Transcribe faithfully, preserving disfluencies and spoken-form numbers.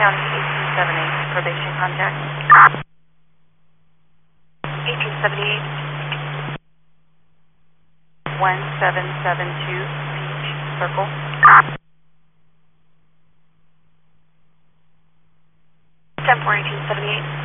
County eighteen seventy-eight, probation contact. eighteen seventy-eight, one seven seven two, Peach Circle. ten four eighteen seventy-eight.